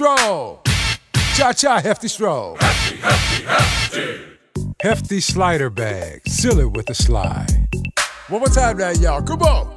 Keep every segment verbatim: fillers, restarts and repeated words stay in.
stroll. Cha-cha, hefty stroll. Hefty, hefty, hefty. Hefty slider bag. Seal it with a slide. One more time now, y'all. Come on.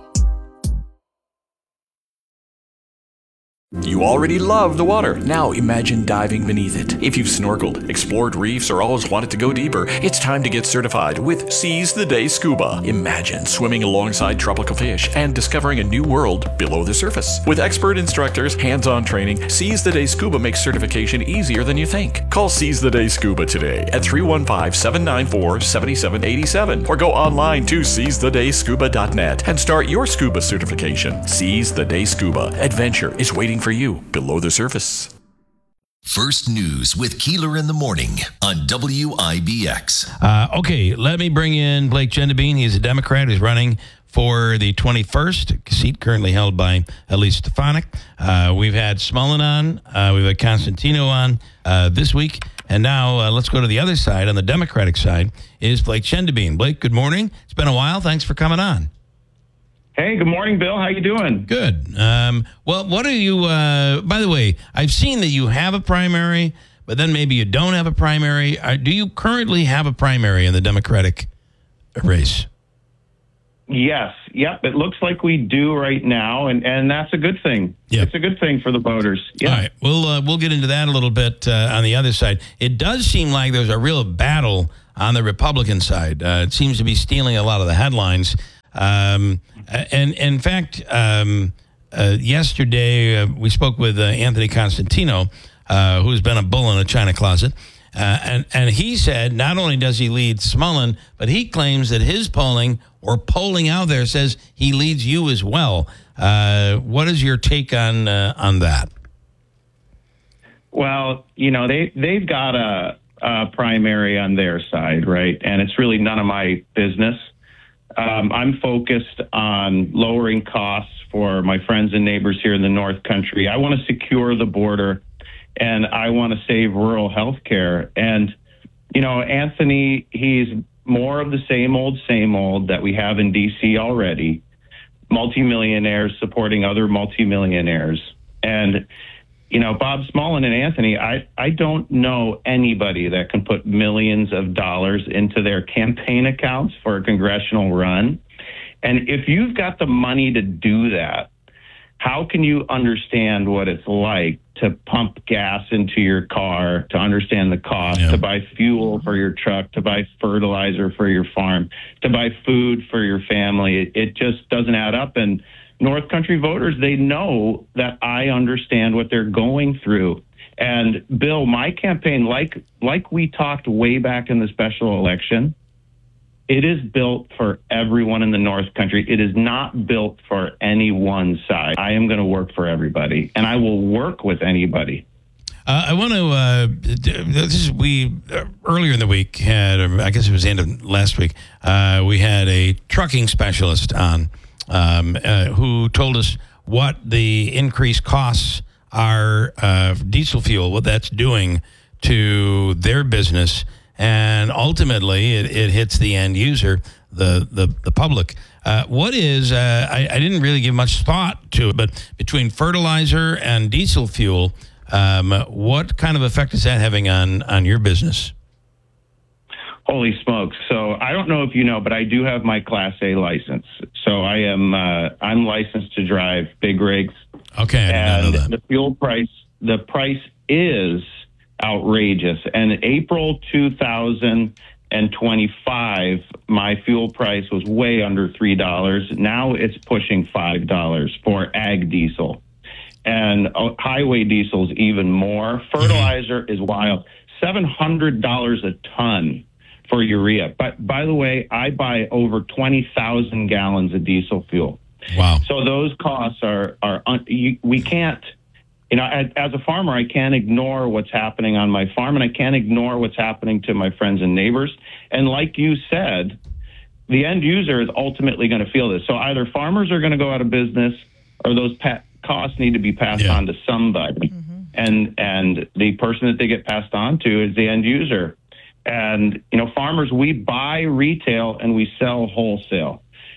You already love the water. Now imagine diving beneath it. If you've snorkeled, explored reefs, or always wanted to go deeper, it's time to get certified with Seize the Day Scuba. Imagine swimming alongside tropical fish and discovering a new world below the surface. With expert instructors, hands-on training, Seize the Day Scuba makes certification easier than you think. Call Seize the Day Scuba today at three one five, seven nine four, seven seven eight seven or go online to seize the day scuba dot net and start your scuba certification. Seize the Day Scuba. Adventure is waiting for you below the surface. First News with Keeler in the Morning on W I B X. Uh, okay, let me bring in Blake Gendebien. He's a Democrat who's running for the twenty-first seat currently held by Elise Stefanik. Uh, we've had Smullen on. Uh, we've had Constantino on uh, this week. And now uh, let's go to the other side. On the Democratic side is Blake Gendebien. Blake, good morning. It's been a while. Thanks for coming on. Hey, good morning, Bill. How you doing? Good. Um, well, what are you, uh, by the way, I've seen that you have a primary, but then maybe you don't have a primary. Uh, do you currently have a primary in the Democratic race? Yes. Yep. It looks like we do right now, and, and that's a good thing. Yep. It's a good thing for the voters. Yeah. All right. We'll, uh, we'll get into that a little bit uh, on the other side. It does seem like there's a real battle on the Republican side. Uh, it seems to be stealing a lot of the headlines. Um, and, and in fact, um, uh, yesterday uh, we spoke with uh, Anthony Constantino, uh, who's been a bull in a china closet. Uh, and, and he said not only does he lead Smullen, but he claims that his polling or polling out there says he leads you as well. Uh, what is your take on uh, on that? Well, you know, they, they've got a, a primary on their side, right? And it's really none of my business. Um, I'm focused on lowering costs for my friends and neighbors here in the North Country. I want to secure the border, and I want to save rural health care. And, you know, Anthony, he's more of the same old, same old that we have in D C already, multimillionaires supporting other multimillionaires. And, you know, Bob Smullen and Anthony, I, I don't know anybody that can put millions of dollars into their campaign accounts for a congressional run. And if you've got the money to do that, how can you understand what it's like to pump gas into your car, to understand the cost, yeah. to buy fuel for your truck, to buy fertilizer for your farm, to buy food for your family? It, it just doesn't add up. And North Country voters, they know that I understand what they're going through. And Bill, my campaign, like like we talked way back in the special election, it is built for everyone in the North Country. It is not built for any one side. I am going to work for everybody, and I will work with anybody. Uh, I want to. Uh, this is we uh, earlier in the week had, or I guess it was the end of last week. Uh, we had a trucking specialist on. Um, uh, who told us what the increased costs are of diesel fuel, what that's doing to their business, and ultimately it, it hits the end user, the the, the public. Uh, what is, uh, I, I didn't really give much thought to it, but between fertilizer and diesel fuel, um, what kind of effect is that having on, on your business? Holy smokes. So I don't know if you know, but I do have my Class A license. So I am, uh, I'm licensed to drive big rigs. Okay. And the fuel price, the price is outrageous. And April two thousand twenty-five, my fuel price was way under three dollars. Now it's pushing five dollars for ag diesel. And uh, highway diesel is even more. Fertilizer mm-hmm. is wild. seven hundred dollars a ton for urea. But by the way, I buy over twenty thousand gallons of diesel fuel. Wow. So those costs are, are un, you, we can't, you know, as, as a farmer, I can't ignore what's happening on my farm, and I can't ignore what's happening to my friends and neighbors. And like you said, the end user is ultimately going to feel this. So either farmers are going to go out of business, or those pa- costs need to be passed yeah. on to somebody. Mm-hmm. And, and the person that they get passed on to is the end user. And, you know, farmers, we buy retail and we sell wholesale.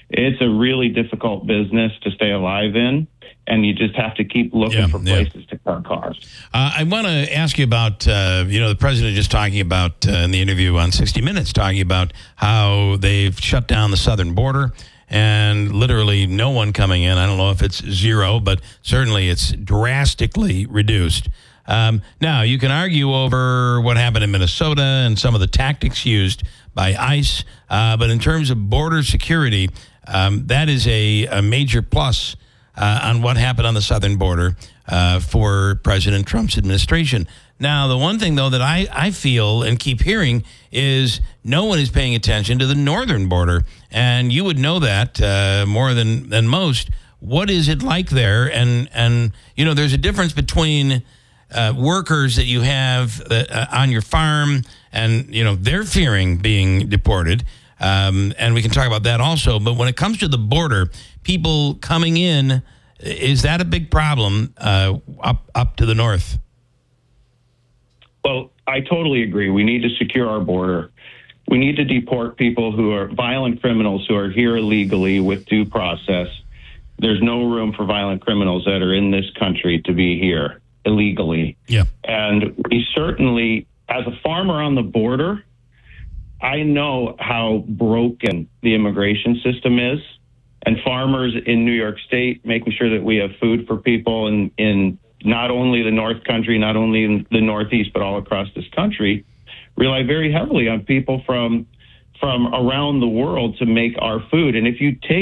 it's a really difficult business to stay alive in, and you just have to keep looking Yeah, for yeah. places to cut costs. Uh, I want to ask you about, uh, you know, the president just talking about uh, in the interview on sixty minutes, talking about how they've shut down the southern border and literally no one coming in. I don't know if it's zero, but certainly it's drastically reduced. Um, now, you can argue over what happened in Minnesota and some of the tactics used by ICE, uh, but in terms of border security, um, that is a, a major plus uh, on what happened on the southern border uh, for President Trump's administration. Now, the one thing, though, that I, I feel and keep hearing is no one is paying attention to the northern border, and you would know that uh, more than, than most. What is it like there? And, and you know, there's a difference between Uh, workers that you have uh, on your farm, and you know they're fearing being deported, um, and we can talk about that also. But when it comes to the border, people coming in, is that a big problem uh, up up to the north? Well, I totally agree. We need to secure our border. We need to deport people who are violent criminals who are here illegally with due process. There's no room for violent criminals that are in this country to be here illegally. Yeah. And we certainly, as a farmer on the border, I know how broken the immigration system is. And farmers in New York State, making sure that we have food for people in, in not only the North Country, not only in the Northeast, but all across this country, rely very heavily on people from from around the world to make our food. And if you take